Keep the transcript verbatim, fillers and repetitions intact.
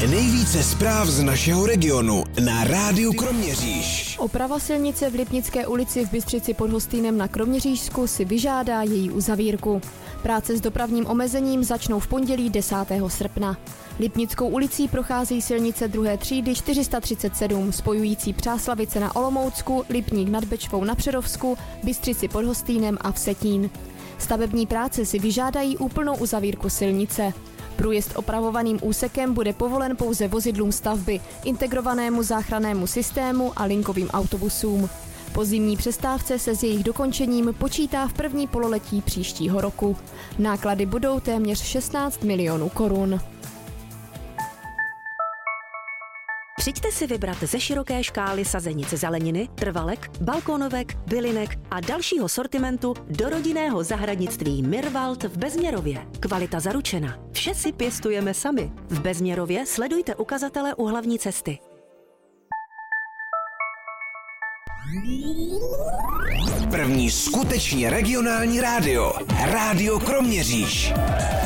Nejvíce zpráv z našeho regionu na Rádiu Kroměříž. Oprava silnice v Lipnické ulici v Bystřici pod Hostýnem na Kroměřížsku si vyžádá její uzavírku. Práce s dopravním omezením začnou v pondělí desátého srpna. Lipnickou ulicí prochází silnice druhé třídy čtyři sta třicet sedm spojující Přáslavice na Olomoucku, Lipník nad Bečvou na Přerovsku, Bystřici pod Hostýnem a Vsetín. Stavební práce si vyžádají úplnou uzavírku silnice. Průjezd opravovaným úsekem bude povolen pouze vozidlům stavby, integrovanému záchrannému systému a linkovým autobusům. Po zimní přestávce se s jejich dokončením počítá v první pololetí příštího roku. Náklady budou téměř šestnáct milionů korun. Přijďte si vybrat ze široké škály sazenic zeleniny, trvalek, balkónovek, bylinek a dalšího sortimentu do rodinného zahradnictví Mirwald v Bezměrově. Kvalita zaručena. Vše si pěstujeme sami. V Bezměrově sledujte ukazatele u hlavní cesty. První skutečně regionální rádio. Rádio Kroměříž.